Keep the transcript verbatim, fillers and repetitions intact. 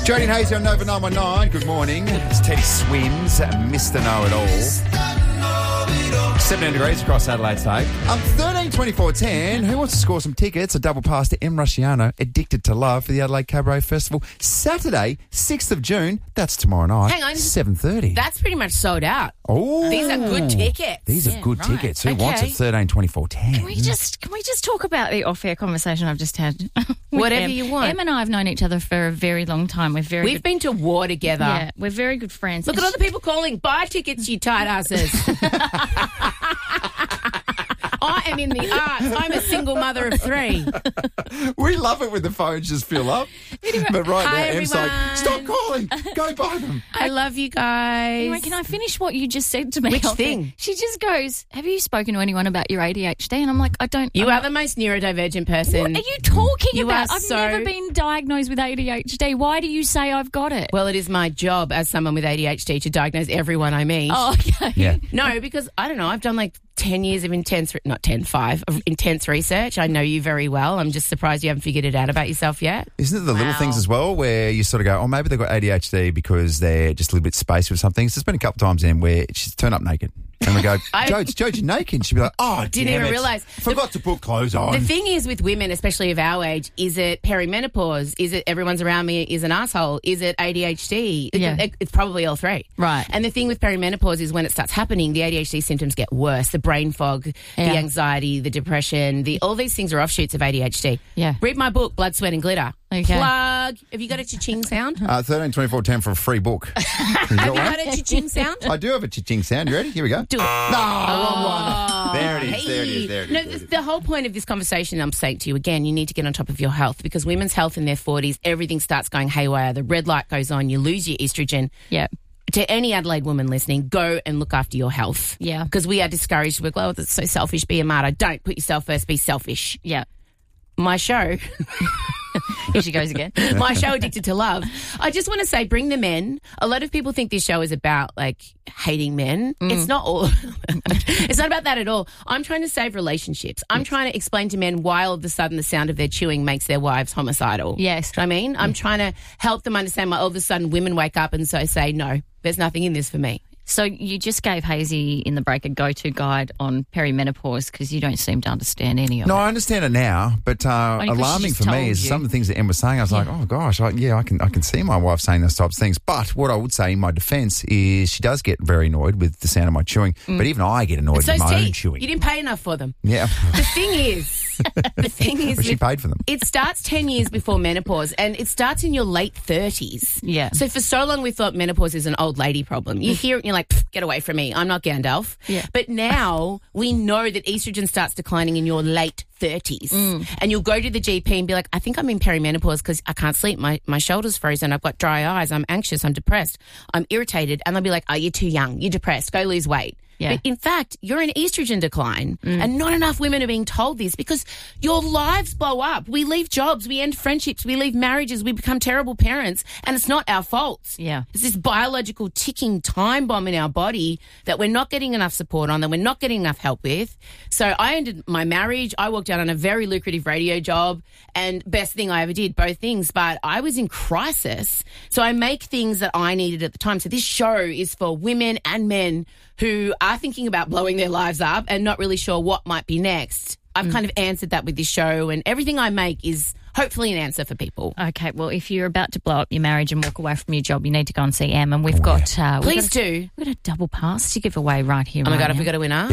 Jody and Hazy on Nova nine one nine. Good morning. It's Teddy Swims, Mister Know-It-All. seventeen degrees across Adelaide today. Um, thirteen twenty-four ten. Who wants to score some tickets? A double pass to M. Rusciano, Addicted to Love for the Adelaide Cabaret Festival. Saturday, sixth of June. That's tomorrow night. Hang on. seven thirty. That's pretty much sold out. Oh, These are good tickets. These are Yeah, good right. tickets. Who Okay. wants it? thirteen twenty-four ten. Can we just can we just talk about the off-air conversation I've just had? with Whatever Em? you want. Em and I have known each other for a very long time. We're very We've good, been to war together. yeah, we're very good friends. Look at all the people calling. Buy tickets, you tight asses. I am in the arts. I'm a single mother of three. We love it when the phones just fill up. But right Hi, now, Em's like, everyone. stop calling. Go buy them. I love you guys. Anyway, can I finish what you just said to me? Which off air? thing? She just goes, "Have you spoken to anyone about your A D H D?" And I'm like, "I don't." You I'm are not- the most neurodivergent person. What are you talking You about? are I've so- never been diagnosed with A D H D. Why do you say I've got it? Well, it is my job as someone with A D H D to diagnose everyone I meet. Oh, okay. Yeah. No, because I don't know. I've done like ten years of intense, re- not ten, five, of intense research. I know you very well. I'm just surprised you haven't figured it out about yourself yet. Isn't it the little Wow. things as well where you sort of go, oh, maybe they've got A D H D because they're just a little bit spacey with something. So there's been a couple of times then where she's turned up naked. And we go, I- Joe, Joe, you're naked. She'd be like, oh, Didn't damn even it. realise. Forgot to put clothes on. The thing is with women, especially of our age, is it perimenopause? Is it everyone's around me is an asshole? Is it A D H D? It- Yeah. it- it's probably all three. Right. And the thing with perimenopause is when it starts happening, the A D H D symptoms get worse. The brain fog, Yeah. the anxiety, the depression, the all these things are offshoots of A D H D. Yeah. Read my book, Blood, Sweat and Glitter. Okay. Plug. Have you got a cha-ching sound? Uh, thirteen twenty-four ten for a free book. Have you got Have you one? got a cha-ching sound? I do have a cha-ching sound. You ready? Here we go. Do it. No, wrong one. There it is. Hey. There it is. There it is. No, there it the, is. the whole point of this conversation, I'm saying to you again, you need to get on top of your health because women's health in their forties, everything starts going haywire. The red light goes on. You lose your estrogen. Yeah. To any Adelaide woman listening, go and look after your health. Yeah. Because we are discouraged. We're like, oh, that's so selfish. Be a martyr. Don't put yourself first. Be selfish. Yeah. My show, Here she goes again. my show, Addicted to Love. I just want to say, bring the men. A lot of people think this show is about like hating men. It's not all. It's not about that at all. I'm trying to save relationships. I'm trying to explain to men why all of a sudden the sound of their chewing makes their wives homicidal. Yes. Do you know what I mean? I'm trying to help them understand why all of a sudden women wake up and so say, no, there's nothing in this for me. So you just gave Hazy in the break a go-to guide on perimenopause because you don't seem to understand any of No, it. I understand it now, but uh, Only 'cause she alarming just for me told is you. some of the things that Em was saying. I was like, oh gosh, I, yeah, I can I can see my wife saying those types of things. But what I would say in my defence is she does get very annoyed with the sound of my chewing. But even I get annoyed It's with those my own teeth. chewing. You didn't pay enough for them. Yeah, The thing is, the thing is, but she with- paid for them. it starts ten years before menopause and it starts in your late thirties. Yeah. So for so long we thought menopause is an old lady problem. You hear it and you're like, "Pff, get away from me. I'm not Gandalf. Yeah. But now we know that estrogen starts declining in your late thirties. And you'll go to the G P and be like, I think I'm in perimenopause because I can't sleep. My, my shoulder's frozen. I've got dry eyes. I'm anxious. I'm depressed. I'm irritated. And they'll be like, oh, you're too young. You're depressed. Go lose weight. Yeah. But in fact, you're in estrogen decline. And not enough women are being told this because your lives blow up. We leave jobs, we end friendships, we leave marriages, we become terrible parents, and it's not our fault. Yeah. It's this biological ticking time bomb in our body that we're not getting enough support on, that we're not getting enough help with. So I ended my marriage. I walked out on a very lucrative radio job and best thing I ever did, both things. But I was in crisis. So I make things that I needed at the time. So this show is for women and men who are thinking about blowing their lives up and not really sure what might be next. I've kind of answered that with this show, and everything I make is hopefully an answer for people. Okay, well, if you're about to blow up your marriage and walk away from your job, you need to go and see Em. And we've got... Uh, we've Please got a, do. We've got a double pass to give away right here. Oh my right God, have now. we got a winner?